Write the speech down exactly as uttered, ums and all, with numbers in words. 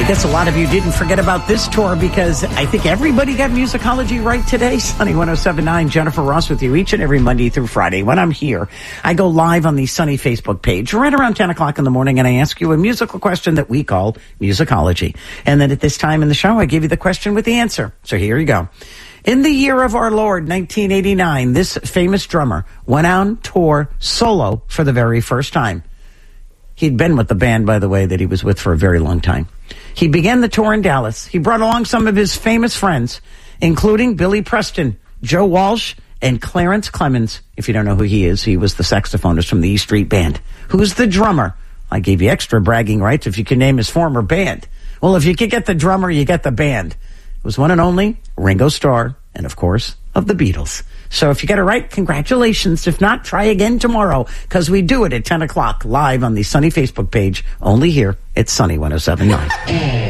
I guess a lot of you didn't forget about this tour because I think everybody got musicology right today. Sunny one oh seven point nine, Jennifer Ross with you each and every Monday through Friday. When I'm here, I go live on the Sunny Facebook page right around ten o'clock in the morning, and I ask you a musical question that we call musicology. And then at this time in the show, I give you the question with the answer. So here you go. In the year of our Lord, nineteen eighty-nine, this famous drummer went on tour solo for the very first time. He'd been with the band, by the way, that he was with for a very long time. He began the tour in Dallas. He brought along some of his famous friends, including Billy Preston, Joe Walsh, and Clarence Clemens. If you don't know who he is, he was the saxophonist from the E Street Band. Who's the drummer? I gave you extra bragging rights if you could name his former band. Well, if you could get the drummer, you get the band. It was one and only Ringo Starr, and of course, of the Beatles. So if you get it right, congratulations. If not, try again tomorrow, because we do it at ten o'clock live on the Sunny Facebook page, only here at Sunny one oh seven point nine.